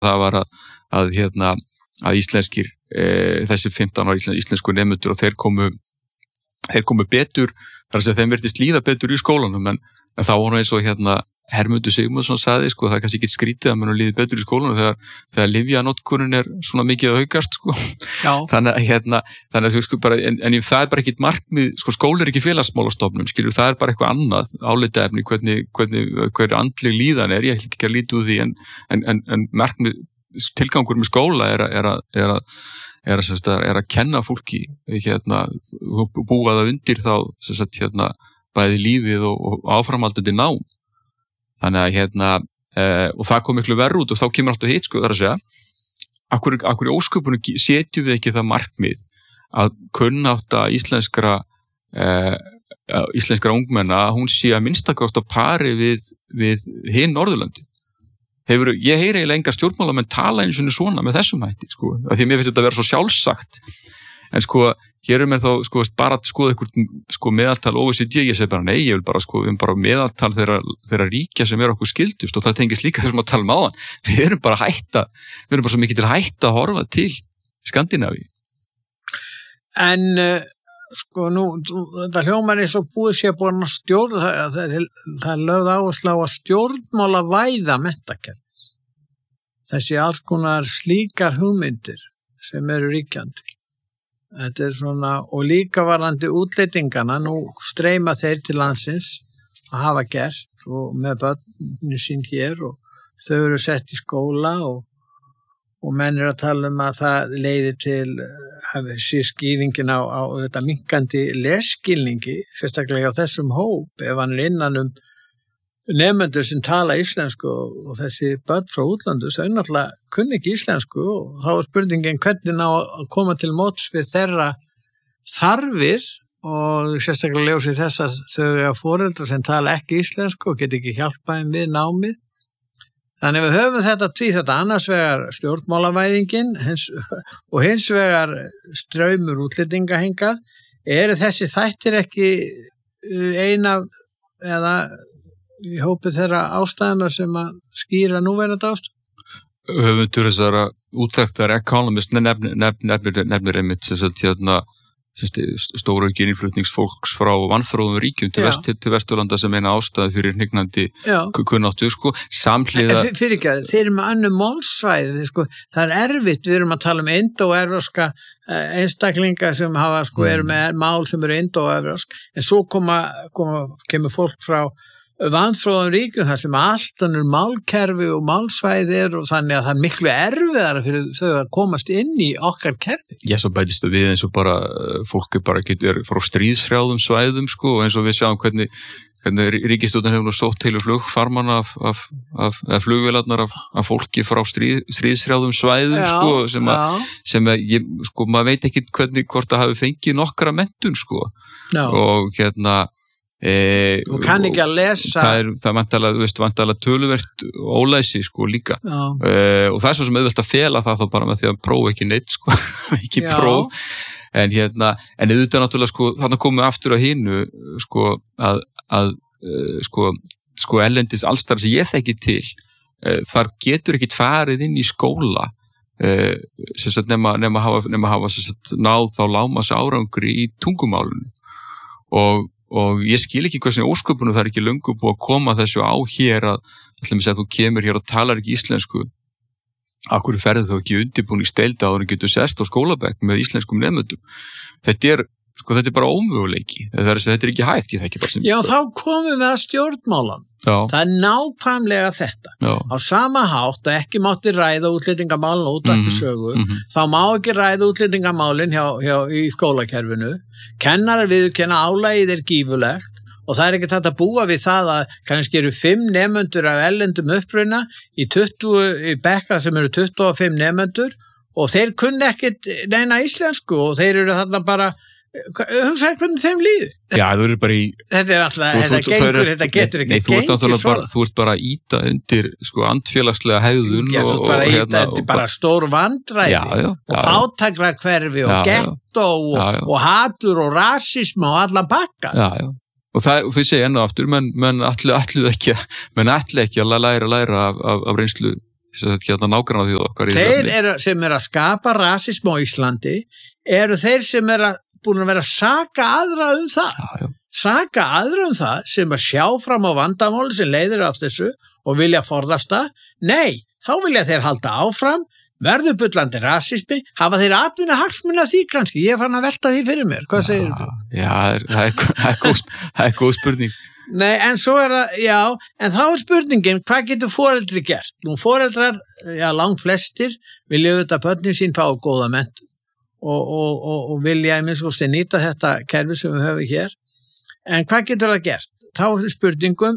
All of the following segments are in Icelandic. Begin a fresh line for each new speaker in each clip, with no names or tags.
það var að íslenskir, þessi 15 ára íslensku nemendur og þeir komu betur, þar að segja þeim virtist líða betur í skólanum, en þá var eins og Hermundur Sigmundsson sagði, sko, það er kannski ekki skrítið að mann líði betur í skólanum þegar lyfjanotkunin svona mikið að aukast, sko.
Já.
Þannig að þú sko bara, en það bara ekkit markmið, sko, skóli ekki félagsmálastofnun, skilur, það bara eitthvað annað álitaefni, hver andleg líðan ég ætla ekki að líta úr því, en markmið, tilgangur með skóla er að kenna fólki, búa það undir þá, bæði lífið og áframhaldandi nám. Þannig að og það kom miklu verð út og þá kemur alltaf hitt, sko, þar að segja, akkur í ósköpunum setjum við ekki það markmið að kunnátta íslenskra ungmenna, hún sé að minnstakost á pari við hinn Norðurlandi. Ég heyri eiginlega enga stjórnmálamenn tala eins og svona með þessum hætti, sko, af því að mér finnst þetta að vera svo sjálfsagt, en sko, hér menn þá, sko, bara að skoða eitthvað, sko, meðaltal OECD, ég segi bara nei, ég vil bara, sko, bara meðaltal þeirra ríkja sem okkur skildust og það tengist líka þessum að tala áðan. Við erum bara svo mikið til hætta að horfa til Skandinavíu.
En, sko, nú, þetta hljómar eins og búið sé búin að stjórna, það er lögð áherslu á að stjórnmála væða menntakerfið. Þessi alls konar slíkar hugmyndir sem eru ríkjandi. Þetta svona, og líka varðandi útlendingana, nú streyma þeir til landsins að hafa gert og með börnin sín hér og þau eru sett í skóla og menn að tala að það leiði til sé skýringin á þetta minnkandi lesskilningi, sérstaklega á þessum hóp, ef hann innan nemendur sem tala íslensku og þessi börn frá útlandu, þau náttúrulega kunni ekki íslensku og þá er spurningin hvernig ná að koma til móts við þeirra þarfir og sérstaklega ljósi þess að þau eru foreldrar sem tala ekki íslensku og get ekki hjálpa þeim við námið. Þannig við höfum þetta annars vegar stjórnmálavæðingin og hins vegar straumur útlendinga hingað. Eru þessi þættir ekki eina eða í hópi þeirra ástæðana sem að skýra núverandi ástæðan?
Höfundur þessara útþekktar Economist nefnir einmitt stóraukin innflutningsfólks frá vanþróðum ríkjum til Vesturlanda sem eina ástæði fyrir hnignandi kunnáttu, sko, samhliða.
Fyrir ekki að þeir eru með annu málsvæði, sko, það er erfitt, við erum að tala um indóevrópska einstaklinga sem hafa, sko, eru með mál sem eru indóevrópsk, en svo kemur fólk frá vanþróðum ríkjum þar sem allt annur málkerfi og málsvæði og þannig að það er miklu erfiðara fyrir þau að komast inn í okkar kerfi.
Já, svo bætist við eins og bara fólk bara getur frá stríðshrjáðum svæðum, sko, og eins og við sjáum hvernig ríkisstjórnin hefur nú sótt heilu flugfarmana af flugvélarnar af fólki frá stríðshrjáðum svæðum, sko, sem sko, maður veit ekki hvort það hafi fengið nokkra menntun, sko, og
og kann ekki að lesa
það vantalega töluvert ólæsi, sko, líka og það er svo sem auðvelt að fela það þá bara með því að prófa ekki neitt, sko ekki próf, en auðvitað náttúrulega, sko, þarna komum við aftur að hinu, sko, að sko ellendis allstar sem ég þekki til, þar getur ekkit farið inn í skóla nema hafa náð þá lágmarks árangri í tungumálinu og ég skil ekki hversin ósköpunum það er ekki löngu búið að koma þessu á hér að þú kemur hér og talar ekki íslensku, akkur ferðu þá ekki undirbúningsdeilda áður en getur sest á skólabekk með íslenskum nemendum. Þetta er bara ómöguleiki, þetta er ekki hægt, ég þekki bara sem.
Já, þá komum við að stjórnmálan. Það er nákvæmlega þetta. Á sama hátt að ekki mátti ræða útlendingamálin og útvarpssögu, þá má ekki ræða útlendingamálin í skólakerfinu. Kennarar viðurkenna álagið er gífulegt og það er ekki þetta að búa við það að kannski eru 5 nemendur af erlendum uppruna í bekka sem eru 25 nemendur og þeir kunni ekkit neina íslensku og þeir eru þarna bara hugsaði hvernig þeim líður.
Já, þú eru bara í
þetta er alltaf, þetta getur ekki gengið svona.
Þú ert bara að íta undir, sko, andfélagslega hegðun
þú ert bara að íta, þetta er bara stór vandræði og fátækra hverfi og gettó og hatur og rasisma og alla bakka.
Og þau segja enn og aftur, menn ætli ekki að læra af reynslu nágranna þjóð okkar.
Þeir sem að skapa rasism á Íslandi eru þeir sem búin að vera að saka aðra um það. Saka aðra um það sem að sjá fram á vandamáli sem leiðir af þessu og vilja forðast það. Nei, þá vilja þeir halda áfram, verður bullandi rasismi, hafa þeir atvinna hagsmuna því kannski. Ég fann að velta því fyrir mér. Hvað segir þú?
Já, það er góð spurning.
Nei, en svo það, en þá spurningin, hvað getur foreldri gert? Nú, foreldrar, langt flestir, vilja auðvitað börnin sín fá góða menntun og vilja í minnst nýta þetta kerfi sem við höfum hér. En hvað getur það gert? Þá er spurningum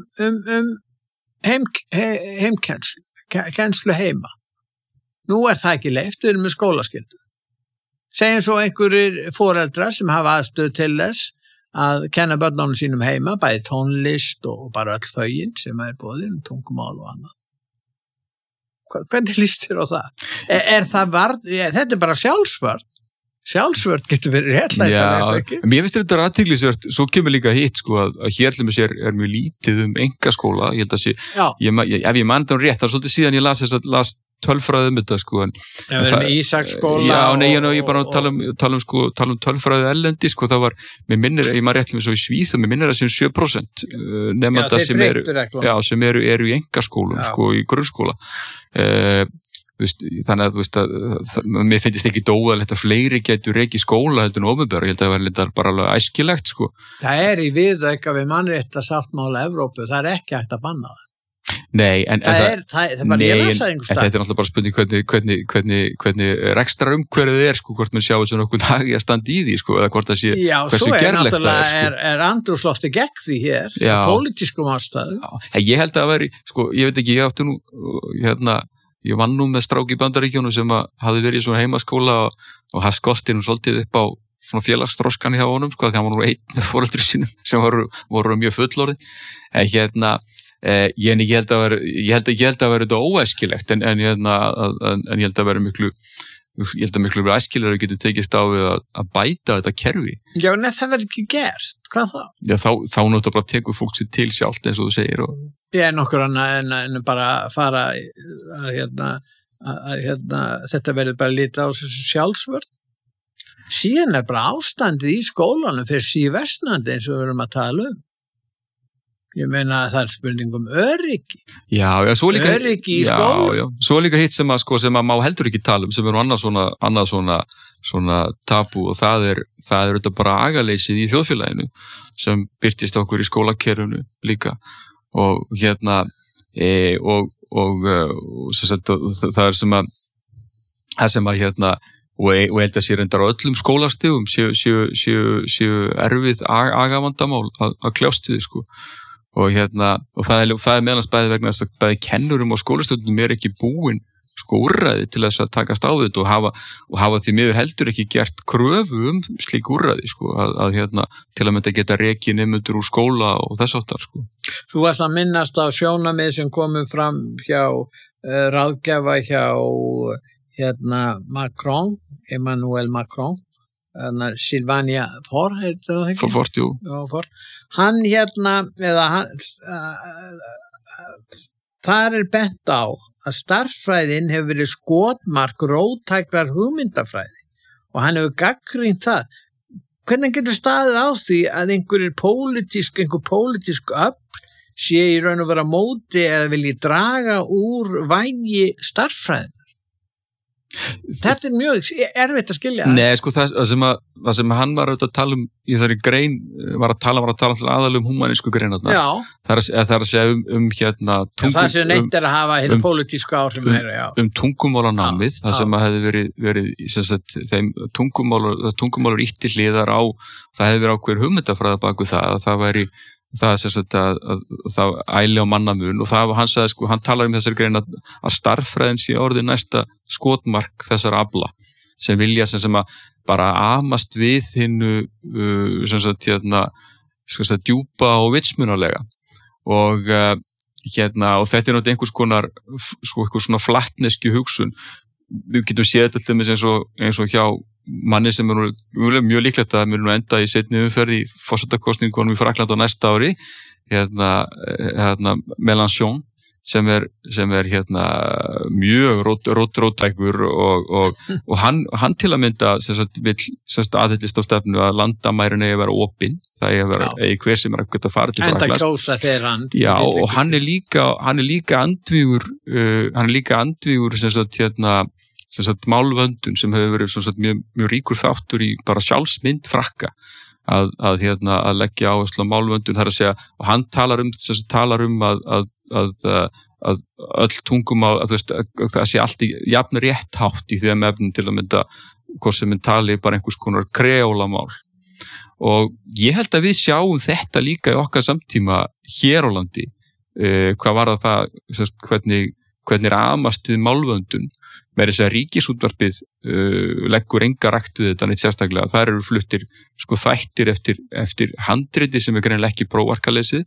heimkennslu heima. Nú það ekki leyft, við erum með skólaskyldu. Segjum svo einhverjir foreldrar sem hafa aðstöðu til þess að kenna börnunum sínum heima, bæði tónlist og bara öll fögin sem boðin, tungumál og annað. Hvernig líst þér á það? Þetta bara sjálfsvörn. Sjálfsvörn getur verið réttlætanlega ekki.
Mér finnst þetta athyglisvert, svo kemur líka hitt að hér til mér mjög lítið einkaskóla, ég held að ef ég man það rétt, það svolítið síðan ég las tölfræði þetta
við erum í Ísaksskóla
ég bara tala um tölfræði erlendi það var, mér minnir, ég maður rétt svo í Svíþjóð, mér minnir það sem 7% nemenda sem eru í einkaskólum í grunnskóla þannig að mér finnst ekki dóðalegt að fleiri getur ekki skóla heldur en opinbera, ég held að það var bara alveg æskilegt
Það í viðauka við mannréttindasáttmála Evrópu, það ekki hægt að banna það.
Nei, en
það er bara ég las það einhvers
staðar. Þetta náttúrulega bara spurning hvernig rekstra hverju hvort mann sjá þessu nokkuð dag að standa í því eða hvort það sé hversu gerlegt það
Já, svo náttúrulega andrúrslofti gegn því hér, pólitískum ástæðu.
Ég held að veri, ég veit ekki, ég átti nú ég vann nú með strák í Bandaríkjónum sem hafði verið í svona heimaskóla og það skorti nú svolítið upp á svona félagsþroskan hjá honum, því hann var nú einn með foreldri sínum sem voru mjög fullorðin. Ég held að vera þetta óæskilegt en ég held að vera miklu æskilegur að getur tekist á við að bæta þetta kerfi.
Já, en það verður ekki gert. Hvað þá?
Já, þá náttúrulega bara tekur fólk sér til sjálft eins og þú segir.
Ég nokkur annað en bara fara að þetta verður bara lítið á þessu sjálfsvörn. Síðan bara ástandið í skólanum fyrir síversnandi eins og við erum að tala um. Ég meina að það spurning öryggi. Já,
svo líka
öryggi í skóla.
Já, svo líka hitt sem að má heldur ekki tala sem annað svona tabú og það er þetta bara agaleysið í þjóðfélaginu sem birtist okkur í skólakerfinu líka og það sem að og held að sé reyndar á öllum skólastigum séu erfið agavandamál að kljást við og það er meðalans bæði vegna þess að bæði kennurum og skólastjórnum ekki búin úrræði til þess að takast á þetta og hafa því miður heldur ekki gert kröfu slík úrræði til að mynda geta rekið nemendur úr skóla og þess áttar
Þú varst að minnast á sjónarmið sem komum fram hjá ráðgjafa hjá Macron, Emmanuel Macron Sylvania Ford
Ford, jú
hann þar bent á að starffræðin hefur verið skotmark róttækrar hugmyndafræði og hann hefur gagnrýnt það. Hvernig getur staðið á því að einhver pólitísk öfl sé í raun og vera móti eða vilji draga úr vægi starffræðin? Þetta mjög erfitt að skilja.
Nei, það sem hann var að tala í þessari grein var að tala aðalum humanísku greinarnar.
Já.
Það er að segja
það sem neitt að hafa hérna pólitísku áhrif meira,
tungumálanámið, það sem að hefði verið þeim tungumálur ítti hliðar á, það hefði verið ákveður hugmyndafræða baku það væri það æli á mannamun og hann sagði, hann talar þessari grein að starffræðin sé orðið næsta skotmark þessar afla sem vilja sem að bara amast við hinnu djúpa og vitsmunalega og þetta er náttúrulega einhvers konar einhvers svona flatneski hugsun. Við getum séð þetta til dæmis eins og hjá manni sem mjög líklegt að mun enda í seinni umferð í forsetakosningunum í Fraklandi á næsta ári Mélenchon sem er mjög róttækur og hann til að mynda vill aðhyllist á stefnu að landamærin eigi að vera opin, það eigi að vera hver sem að geta farið til Frakklands.
Enda kjósa þeir hann.
Já, og hann er líka andvígur sem sagt málvöndun sem hefur verið mjög ríkur þáttur í bara sjálfsmynd Frakka að leggja áherslu á málvöndun, þar að segja, og hann talar um að öll tungumál, að það sé allt í jafn rétthátt í þeim efnum til að mynda hvort sem tali bara einhvers konar kreólamál. Og ég held að við sjáum þetta líka í okkar samtíma hér á landi, hvað var það, hvernig amast við málvöndun. Með þess að ríkisútvarpið leggur enga rækt við þetta neitt sérstaklega. Þar eru fluttir þættir eftir handriti sem er greinilega ekki prófarkalesið.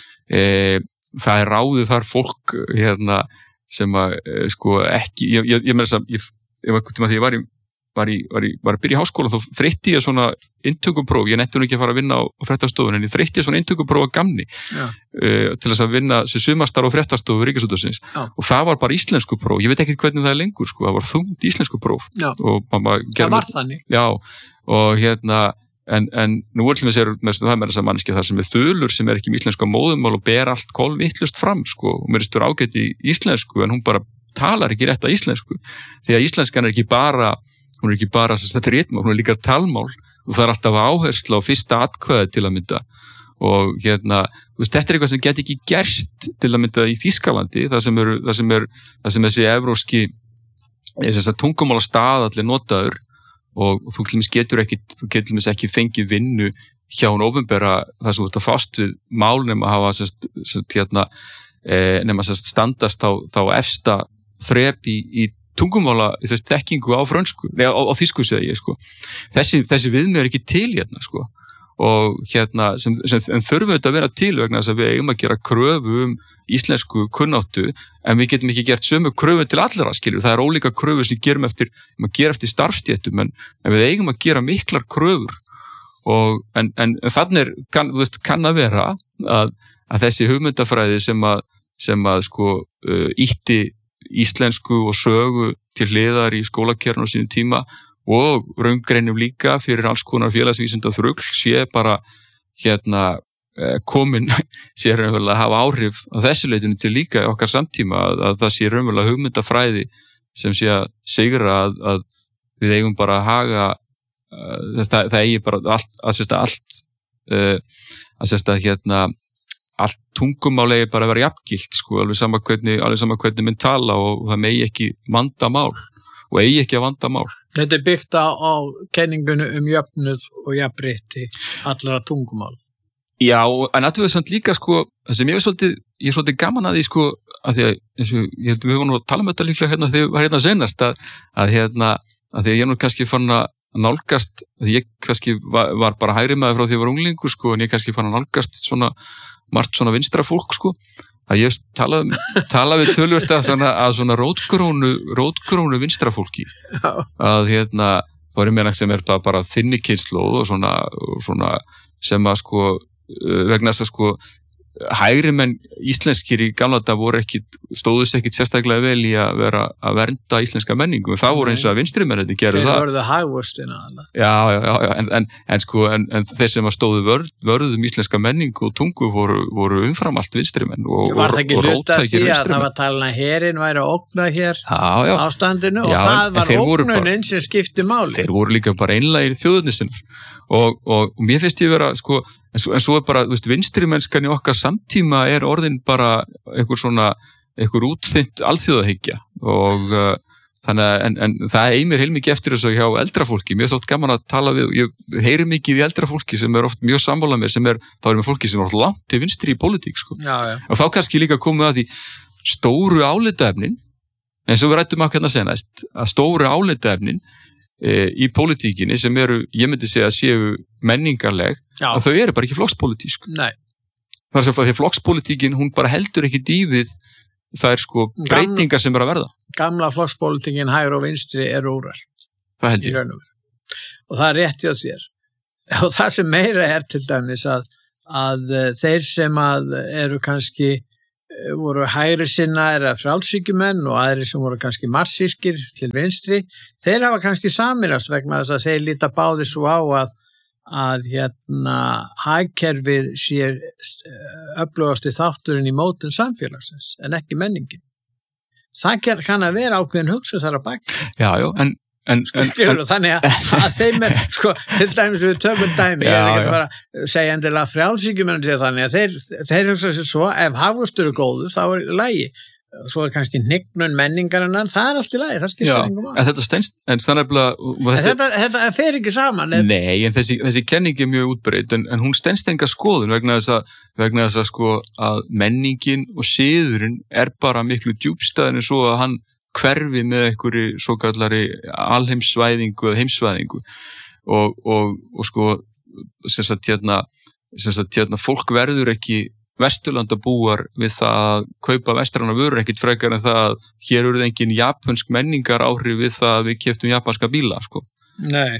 Það er ráðið þar fólk sem að ekki, ég meina þess að því ég var að byrja í háskóla, þá þreytti ég svona inntökupróf, ég netti nú ekki að fara að vinna á fréttastofun, en ég þreytti svona inntökupróf að gamni til þess að vinna sem sumarstarf á fréttastofu Ríkisútvarpsins og það var bara íslensku próf, ég veit ekki hvernig það er lengur það var þungt íslensku próf og það
var þannig.
Já, og en nú er til þess að þess að mannski þar sem er þulur sem er ekki með íslensku móðumál og ber allt kolvittlust fram og mér er stur ágætt í íslensku en hún bara talar ekki rétta íslensku því að íslenskan er ekki bara þetta ritmál, hún er líka talmál og það er alltaf áherslu á fyrsta atkvæði til að mynda og þetta er eitthvað sem geti ekki gerst til að mynda í Þýskalandi það sem þessi evrópski tungumála stað allir notaður og þú getur ekki fengið vinnu hjá hún opinbera þar sem þú ert að fást við mál nema að hafa nema að standast á efsta þrep í tungumála, þessi þekkingu á frönsku, á þýsku segi ég, þessi viðmið er ekki til og sem þurfum þetta að vera til vegna þess að við eigum að gera kröfu íslensku kunnáttu, en við getum ekki gert sömu kröfu til allra, það er ólíka kröfu sem gerum eftir starfstéttum, en við eigum að gera miklar kröfur en þannig kann að vera að þessi hugmyndafræði sem að ýtti íslensku og sögu til hliðar í skólakerfinu á sínum tíma og raungreinum líka fyrir alls konar félagsvísinda þrugl sé bara komin sé raunverulega að hafa áhrif á þessu leitinu til líka í okkar samtíma að það sé raunverulega hugmyndafræði sem sé að sigra að við eigum bara að haga það eigi bara allt tungumálegi bara að vera jafngilt alveg sama hvernig minn tala og það megi ekki vanda mál og eigi ekki að vanda mál.
Þetta er byggt á kenningunum jöfnuð og jafnrétti allra tungumál.
Já, en það er samt líka það sem ég er svolítið gaman að því að því að ég held að við vorum að tala um þetta líklega þegar við var senast að því að ég er nú kannski fann að nálgast, því ég kannski var bara hægri maður frá því ég var unglingur en ég kannski fann að nálgast margt svona vinstra fólk að ég tala við tölvört að svona rótgrónu vinstra fólki að þá er mér sem er bara þinni kynslóð og svona sem að vegna þess að hægri menn íslenskir í gamla dag stóðust ekkit sérstaklega vel í að vera að vernda íslenska menningu og það voru eins og að vinstri menn gerðu það.
Þeir voruðu hagvörstina.
Já, en þeir sem að stóðu vörðum íslenska menningu og tungu voru umfram allt vinstri menn og róttækir vinstri menn.
Var það ekki hluta því að það var talað að herinn væri að ógna hér ástandinu og það var ógnunin sem skipti máli.
Þeir voru líka bara einlægir þjóðirnir sinnar. Og mér finnst ég vera en svo er bara, vinstri mennskan í okkar samtíma er orðin bara einhver útþynnt alþjóðahyggja og þannig en það eimir heilmikið eftir þessu hjá eldra fólki, mér er þótt gaman að tala við ég heyri mikið í eldra fólki sem er oft mjög sammála með þá er með fólki sem er oft langt til vinstri í pólitík og þá kannski líka komið að því stóru álitaefnin eins og við rættum að senast að stóru álitaefnin í pólitíkinni sem ég myndi segja að séu menningarleg að þau eru bara ekki flokkspólitísk.
Nei.
Það er sem að því flokkspólitíkin hún bara heldur ekki dýfið það breytingar sem að verða.
Gamla flokkspólitíkin hægri og vinstri er úrrælt.
Það held ég.
Og það er rétt hjá þér. Og það sem meira er til dæmis að þeir sem að eru kannski voru hægri sinnaðir eða frjálshyggjumenn og aðrir sem voru kannski marxískir til vinstri, þeir hafa kannski saminast vegna þess að þeir líta báðir svo á að hagkerfið sé öflugasti þátturinn í mótun samfélagsins en ekki menningin. Það kann að vera ákveðin hugsun þar að baki.
Já,
þannig að þeim sko, til dæmis við tökum dæmi, ég ekki að fara að segja endilega frjálshyggjumenn þannig að þeir hugsa sér svo, ef hagvöxtur er góður, þá er lagi. Svo kannski hnignun menningarinnar, það allt í lagi, það skiptir engum máli.
En þetta stendst, en
þetta fer ekki saman.
Nei, en þessi kenning er mjög útbreidd, en hún stendst enga skoðun vegna þess að sko að menningin og siðurinn er bara miklu djúpstæðin svo að hann hverfi með einhverju svokallari alheimsvæðingu eða heimsvæðingu og sko sem sagt fólk verður ekki Vesturlandabúar við það að kaupa vestræna vörur ekkit frekar en það að hér eru engin japansk menningar áhrif við það að við keyptum japanska bíla, sko.
Nei.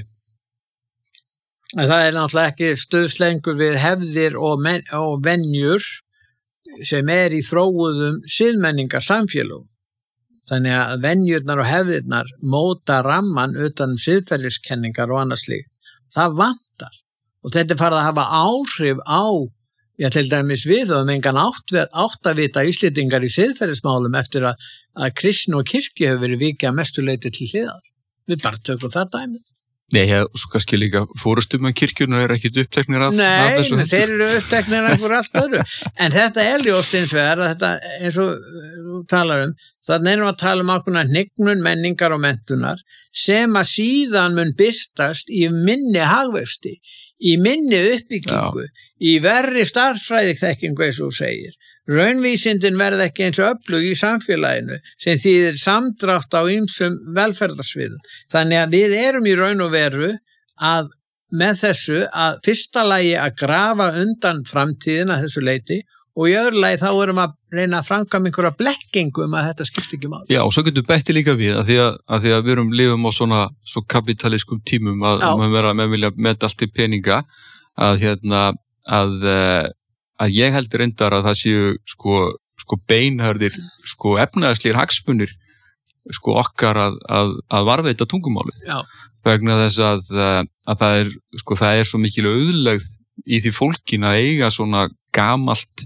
En það er náttúrulega ekki stuðslengur við hefðir og venjur sem í þróuðum siðmenningar samfélögum. Þannig að venjurnar og hefðirnar móta ramman utan siðferðiskenningar og annars slíkt. Það vantar. Og þetta farið að hafa áhrif á til dæmis við og engan áttavita Íslendingar í siðferðismálum eftir að kristni og kirkju hefur verið vikið að mestu leyti til hliðar. Við bara tökum það dæmi.
Nei, og svo kannski líka fórustumenn kirkjuna ekkit uppteknir af þessu.
Nei, þeir eru uppteknir af einhver allt öðru. En þetta ljóst eins vegar að þetta, eins og þú talar þannig erum að tala ákveðna hnignun menningar og menntunar sem að síðan mun birtast í minni hagvexti, í minni uppbyggingu, í verri starffræðiþekkingu eins og þú segir. Raunvísindin verða ekki eins og öflug í samfélaginu sem þýðir samdrátt á ýmsum velferðarsviðum. Þannig að við erum í raun og veru að með þessu að fyrsta lagi að grafa undan framtíðina þessu leyti og í öðru lagi þá erum að reyna að framkvæma einhverja blekkingu að þetta skiptir ekki máli. Já,
og svo getur bætti líka við að því að við lifum á svo kapitalískum tímum að menn vilja meta allt í peninga að ég heldur reyndar að það séu sko beinharðir efnaðarslíkir hagsmunir okkar að varðveita tungumálið.
Já.
Vegna þess að það er svo mikil auðlegð í því fólkin að eiga svona gamalt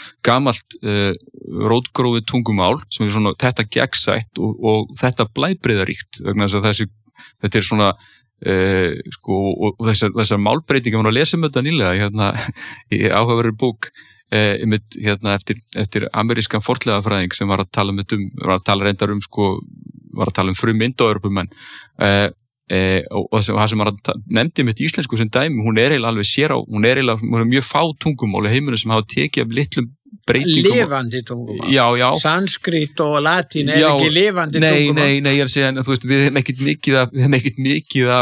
rótgróið tungumál sem er svona þetta gegnsætt og þetta blæbrigðaríkt vegna þess að þetta er svona og þessar málbreytingar voru að lesa þetta nýlega í áhugaverðri bók eftir amerískan fornleifafræðing sem var að tala um frummyndaörpumenn og það sem var nefndi með íslensku sem dæmi, hún er eiginlega alveg hún er mjög fá tungumál í heiminum sem hafa tekið af litlum breytingum.
Lifandi tungumál.
Já.
Sanskrit og latín ekki lifandi tungumál.
Nei, ég er að segja, þú veist, við hefum ekkert mikið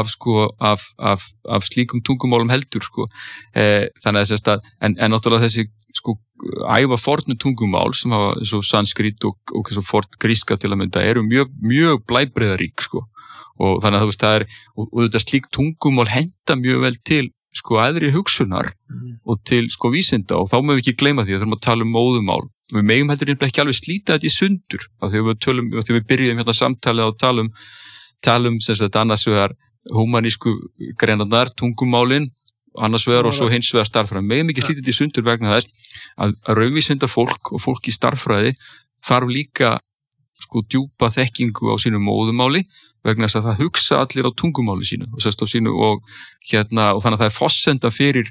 af slíkum tungumálum heldur, sko. Þannig að þess en náttúrulega þessi, æva fornu tungumál sem hafa svo sanskrit og svo forn gríska til að mynda eru mjög blæbrigðarík, sko. Og þannig að þú veist, það er, og þetta slík tungumál henta mjög vel til, aðri hugsunar og til, vísinda og þá mögum við ekki gleyma því að þurfum að tala um móðumál. Við megum heldur ekki alveg slíta þetta í sundur, þegar við byrjuðum samtalið á talum sem sagt annars vegar humanísku greinarnar, tungumálin, annars vegar og svo hins vegar starffræði. Megum ekki slíta þetta í sundur vegna þess að raunvísinda fólk og fólk í starffræði þarf líka djúpa þekkingu á sínu móðumáli vegna þess að það hugsa allir á tungumáli sínu og þannig að það er forsenda fyrir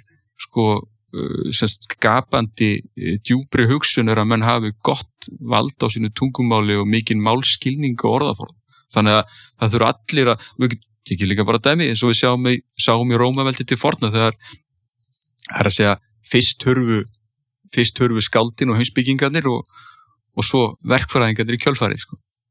skapandi djúpri hugsunir að menn hafi gott vald á sínu tungumáli og mikinn málskilning og orðaform. Þannig að það þurfa allir við ekki líka bara dæmi eins og við sáum í Rómaveldi til forna þegar að segja fyrst hurfu skáldin og heimsbyggingarnir og svo verkfræðingarnir í kjölfarið,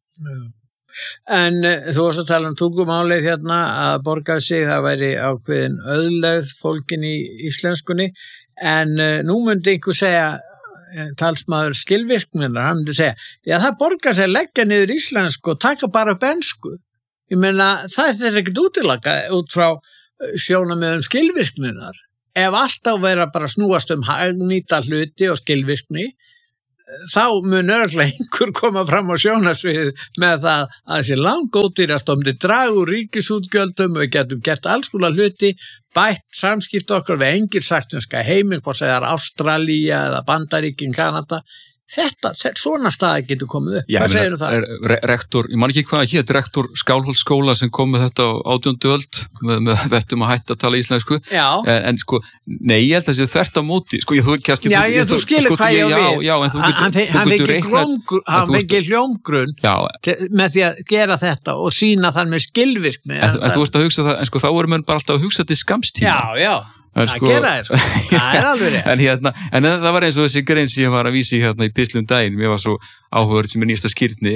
En þú varst að tala um tungumálið að borgaði sig, það væri ákveðin auðlegð fólkin í íslenskunni, en nú myndi einhver segja, talsmaður skilvirkninnar, hann myndi segja, já það borgaði sig að leggja niður íslensku og taka bara upp ensku. Ég meina, það er ekkert útilaka út frá sjónarmiðum skilvirkninnar. Ef alltaf vera bara snúast hagnýta hluti og skilvirkni, þá mun örugglega einhver koma fram á sjónarsviðið með það að þessi langódýrast myndi draga úr ríkisútgjöldum, við getum gert alls konar hluti, bætt samskipti okkar við engilsaxneska heiminn, hvort það Ástralía eða Bandaríkin, Kanada. Þetta svona staði getur komið upp. Hvað segir það?
Rektor, ég man ekki hvað það hét, rektor Skálholtsskóla sem kom með þetta á 18. öld með vettum að hætta að tala íslensku.
Já.
En sko, nei, ég held að það sé þvert á móti. Sko,
þú skilur hvað ég á við.
Já, en
hann fengi hljómgrunn með því að gera þetta og sína þann með skilvirkni.
En þú veist að hugsa það, en sko, þá voru menn bara alltaf að hugsa til skamstíma.
Já. Það gera það alveg rétt.
En það var eins og þessi grein sem ég var að vísa í í pislum daginn, mér var svo áhugaverð sem nýjasta skýrni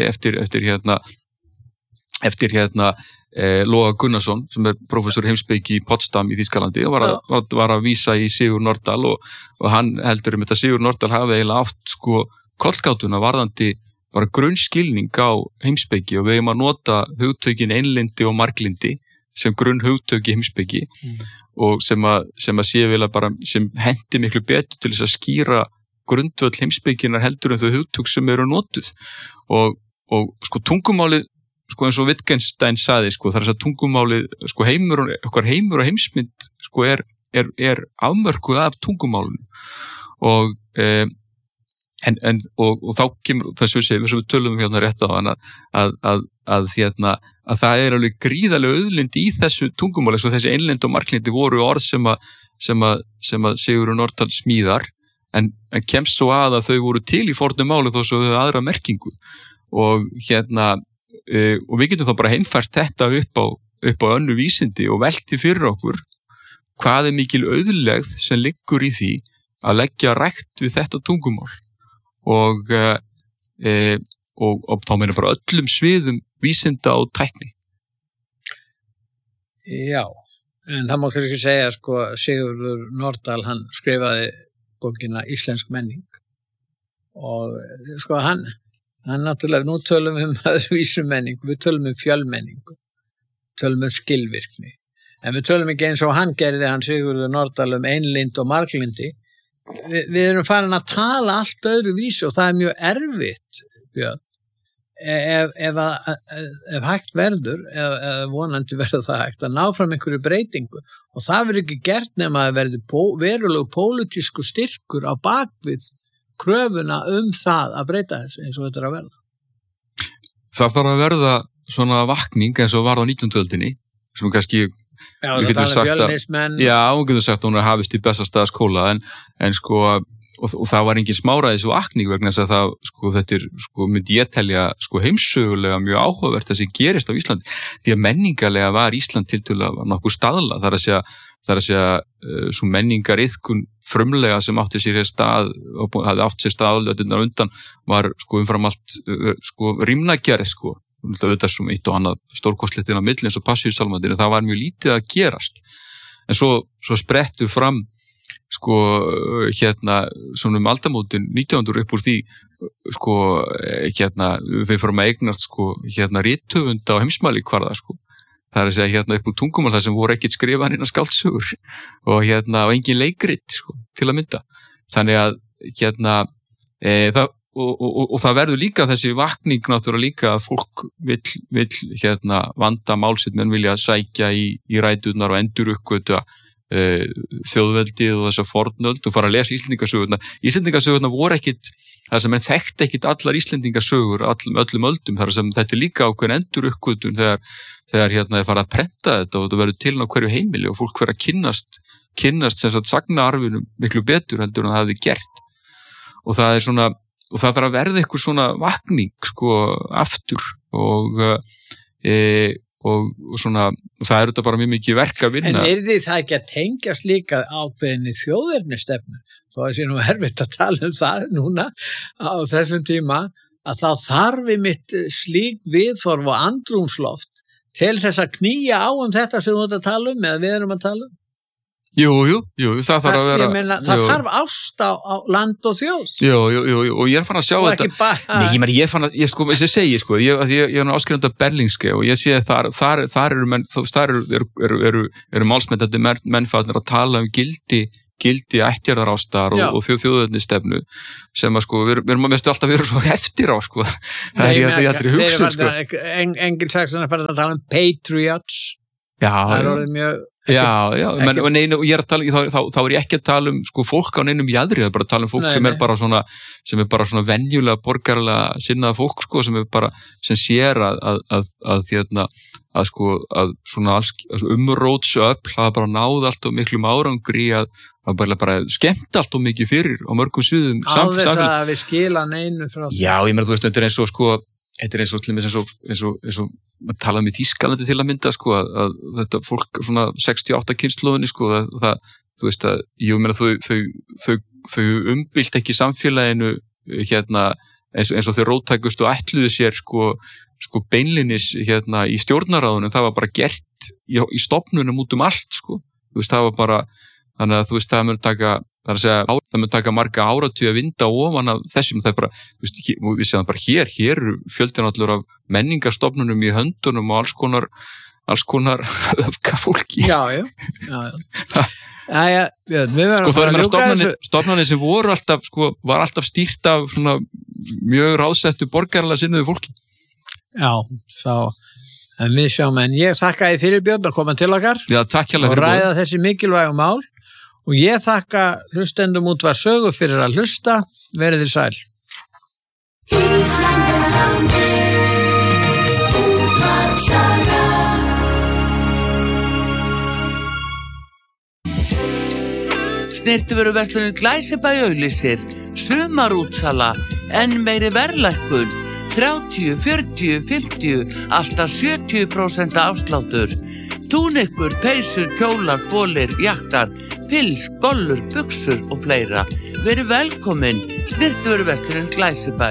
eftir Loga Gunnarsson sem prófessor heimspeki í Potsdam í Þýskalandi og var að vísa í Sigur Nordal og hann heldur þetta Sigur Nordal hafi eiginlega átt kollgátuna varðandi bara grunnskilning á heimspeki og við erum að nota hugtökin einlindi og marglindi sem grunn hugtöki heimspeki og sem að sé vel að bara sem hendi miklu betur til þess að skýra grundvöll heimspekinnar heldur en þau hugtök sem eru notuð og sko tungumálið sko eins og Wittgenstein sagði sko þar að tungumálið sko heimur og heimsmynd sko er afmörkuð af tungumálinu og þá kemur þessu sem við tölum hérna rétt á að það er alveg gríðarlega auðlind í þessu tungumáli, svo þessi einlind og marglindi voru orð sem að Sigurður Nordal smíðar en kemst svo að þau voru til í fornu máli þó svo þau aðra merkingu og og við getum þá bara heimfært þetta upp á önnu vísindi og velti fyrir okkur hvað er mikil auðlegð sem liggur í því að leggja rækt við þetta tungumál og þá meina bara öllum sviðum vísinda og tækni.
Já, en það má kannski segja sko Sigurður Nordal hann skrifaði bókina Íslensk menning og sko hann náttúrulega, nú tölum við öðruvísu menningu, við tölum fjölmenningu, tölum skilvirkni, en við tölum ekki eins og hann gerði hann Sigurður Nordal einlind og marglindi. Við erum farin að tala allt öðru vísu og það er mjög erfitt, Björn, ef hægt verður, eða vonandi verður það hægt, að ná fram einhverju breytingu og það verður ekki gert nema að verður verulegu pólitísku styrkur á bakvið kröfuna það að breyta þessu eins og þetta að verða.
Það þarf að verða svona vakning eins og var á 19. öldinni sem kannski við getum sagt að hún er hafist í Bessastaðaskóla en sko og það var engin smáræðis vakning vegna þess að það sko þetta er sko myndi ég telja sko heimssögulega mjög áhugavert það sem gerist á Íslandi því að menningarlega var Ísland tiltölulega nokkuð staðla þar að segja svo menningariðkun frumlega sem átti sér stað og hafði átt sér stað álöðunar undan var sko umfram allt sko rímnagerð sko auðvitað sem eitt og annað stórkostleitin á milli eins og Passíusálmarnir það var mjög lítið að gerast en svo sprettu fram sko svona aldamótin 1900 upp úr því sko við fórum að eignast sko rithöfunda á heimsmæli hvarða sko það er að segja upp úr tungumál það sem voru ekkert skrifað inn að skáldsögur og engin leikrit sko til að mynda þannig að og það verður líka þessi vakning náttúrulega líka að fólk vill vanda málsitt menn vilja sækja í ræturnar og enduruppgötva þjóðveldið og þessa fornöld og fara að lesa Íslendingasögurnar voru ekkit það sem þekkti ekkit allar Íslendingasögur öllum öldum þar sem þetta er líka ákveðin enduruppgötun þegar er farið að prenta þetta og þetta verður til á hverju heimili og fólk verður að kynnast sem sagt sagnaarfinum miklu betur heldur en það hefði gert og það er svona og það þarf að verða eitthvað svona vakning sko aftur og svona og það þetta bara mjög mikið verk að vinna.
En því það ekki að tengjast líka ákveðinni þjóðernistefnu þó að sé nú erfitt að tala það núna á þessum tíma að þá þarf mitt slík viðhorf og andrúmsloft til þess að knýja á þetta sem þú ert að tala eða við erum að tala
Jú, það þarf að vera...
Það þarf ást á land og þjóð.
Jú, og ég fann að sjá þetta... Nei, ég fann að, ég segi, ég er áskrifandi af Berlingske og ég sé að þar eru málsmetandi mennfæðnir að tala gildi gildi ættjarðarástar og þjóðernisstefnu sem að sko, við erum að mestu alltaf verið svo eftir á sko, það er í hugsun sko.
Engilsaxarnir fara að tala patriots, það er orðið mjög
og ég er að tala, þá er ég ekki að tala sko fólk á neinum jaðri, það er bara að tala fólk sem er bara svona venjulega borgarlega sinnaða fólk sko, sem sér að svona umrótsöfl hafa bara náð allt og miklum árangri að bara skemmt allt og mikið fyrir á mörgum sviðum
á þess að við skila neinu frá því.
Já, ég meina þú veist, þetta er eins og sko, þetta er eins og maður talaði með Þýskalandi til að mynda sko, að þetta fólk svona 68 kynslóðinni sko, það þú veist að, ég meina þau umbylt ekki samfélaginu eins og þau róttækust og ætluðu sér sko beinlinis í stjórnaráðunum, það var bara gert í stofnunum út allt sko, þú veist, það var bara, þannig að þú veist, það mun taka marga áratugi að vinda ofan af þessum, það er bara, þú veist, við séum bara hér eru fjöldin allur af menningarstofnunum í höndunum og alls konar öfgafólki.
Já. Við verðum
að ljúka þessu. Stofnanir sem voru alltaf, sko, var alltaf stýrt af svona mjög ráðsettu borgarlega sinnuðu fólki.
Já, en við sjáum, en ég þakka þér fyrir Björn að koma til okkar og ræða þessi mikilvægu mál og ég þakka hlustendum Útvarp Sögu fyrir að hlusta, verið þið sæl.
Snyrtivöruverslunin Glæsibæ auglýsir sumarútsala, enn meiri verðlækkun, 30, 40, 50, alltaf 70% afsláttur. Túnikkur, peysur, kjólar, bólir, jaktar, pils, bollur, buxur og fleira. Verið velkomin, Snyrtivöruverslunin Glæsibæ.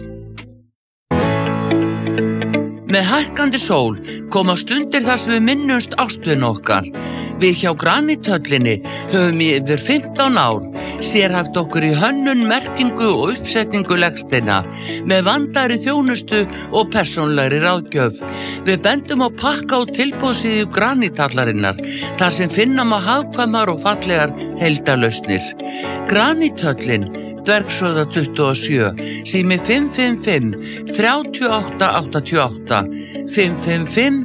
Með hækkandi sól koma stundir þar sem við minnumst ástvin okkar. Við hjá Granithöllinni höfum í yfir 15 ár sérhæft okkur í hönnun, merkingu og uppsetningu legsteina með vandaðri þjónustu og persónlegri ráðgjöf. Við bendum á pakka og tilboðsíðu Granithallarinnar þar sem finna má hagkvæmar og fallegar heildarlausnir. Granithöllin, Dvergsöða 27, sími 555 3888, 555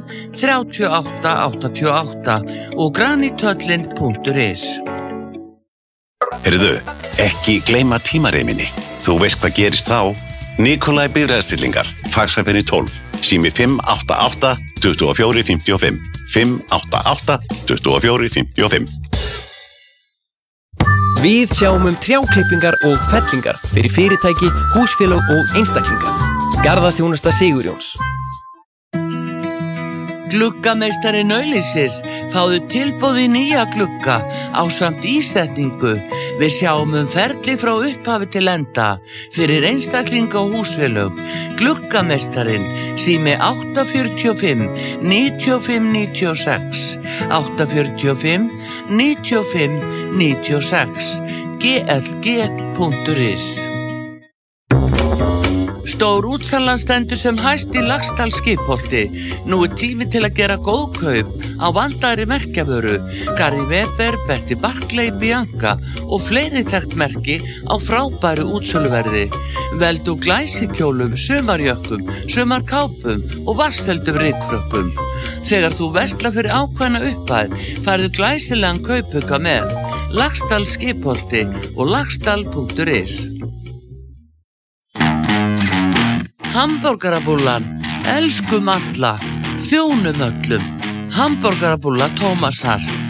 3888 og granithöllin.is.
Heyrðu, ekki gleyma tímareiminni. Þú veist hvað gerist þá? Nikolaj Bifreiðastillingar, Faxaferri 12, sími 588 2455, 588 2455.
Við sjáum trjáklippingar og fellingar fyrir fyrirtæki, húsfélög og einstaklinga. Garðaþjónusta Sigurjóns.
Gluggameistarinn auglýsir, fáðu tilboð í nýja glugga ásamt ísetningu. Við sjáum ferli frá upphafi til enda fyrir einstaklinga og húsfélög. Gluggameistarinn, sími 845 95 96, 845 95 96, glg.is. Stór útsalan stendur sem hæst í Laxdal Skipholti. Nú tími til að gera góð kaup á vandaðri merkjavöru, Gary Weber, Betty Barclay, Bianca og fleiri þekkt merki á frábæru útsöluverði. Veldu glæsikjólum, sumarjökkum, sumarkápum og vatnsheldum rykfrökkum. Þegar þú verslar fyrir ákveðna upphæð, færðu glæsilegan kaupauka með Laxdal Skipholti og laxdal.is. Hamborgarabúllan, elskum alla, þjónum öllum. Hamborgarabúlla Tómasar.